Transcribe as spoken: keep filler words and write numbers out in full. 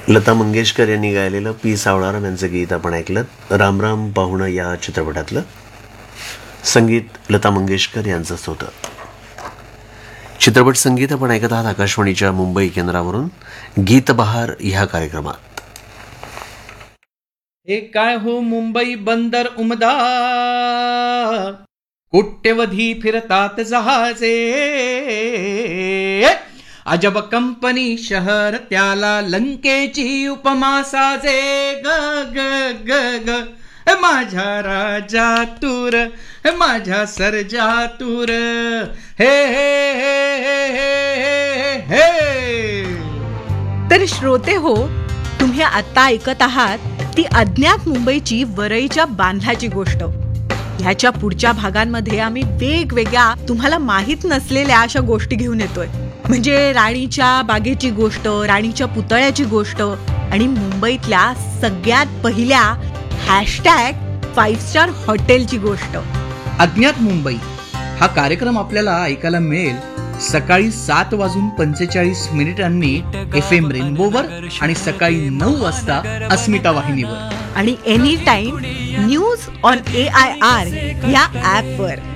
लता मंगेशकर यांनी गायलेलं पी सावळाराम यांचं गीत आपण ऐकलं. राम राम पाहुणं या चित्रपटातलं. संगीत लता मंगेशकर यांचंच होतं. चित्रपट संगीत आपण ऐकत आहात आकाशवाणीच्या मुंबई केंद्रावरून गीत बहार ह्या कार्यक्रमात. हे काय हो मुंबई बंदर उमदा, कोट्यवधी फिरतात जहाजे, अजब कंपनी शहर त्याला लंकेची उपमा साजे. ग ग ग ग माझ्या राजा तूर, माझ्या सर्जा तूर, हे हे हे हे हे हे. तर श्रोते हो, तुम्ही आता ऐकत आहात ती अज्ञात मुंबईची वरईच्या बांधल्याची गोष्ट. ह्याच्या पुढच्या भागांमध्ये आम्ही वेगवेगळ्या तुम्हाला माहीत नसलेल्या अशा गोष्टी घेऊन येतोय. म्हणजे राणीच्या बागेची गोष्ट, राणीच्या पुतळ्याची गोष्ट आणि मुंबईतल्या सगळ्यात पहिल्या हॅशटॅग फाईव्ह स्टार हॉटेलची गोष्ट. अज्ञात मुंबई हा कार्यक्रम आपल्याला ऐकायला मिळेल सकाळी सात वाजून पंचेचाळीस मिनिटांनी एफ एम रेनबोवर आणि सकाळी नऊ वाजता अस्मिता वाहिनीवर आणि any time news on A I R या ऍपवर.